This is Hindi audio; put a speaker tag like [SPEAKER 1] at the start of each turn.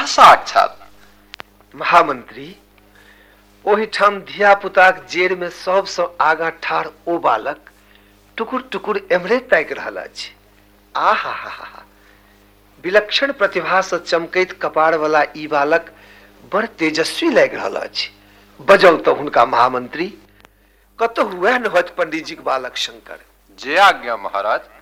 [SPEAKER 1] साक्षात।
[SPEAKER 2] महामंत्री, ओही ठाम धिया पुताक जेर में सबसे आगा ठाड़ ओ बालक टुकुर टुकुर एम्हरे ताकि रहल अछि। आहा हा हा, विलक्षण प्रतिभा से चमकैत कपाड़ वाला ई बालक बड़ तेजस्वी लागि रहल अछि। बजौ तो हुनका महामंत्री, कतौ हुए न होत पंडित जी के बालक शंकर।
[SPEAKER 1] जे आज्ञा महाराज।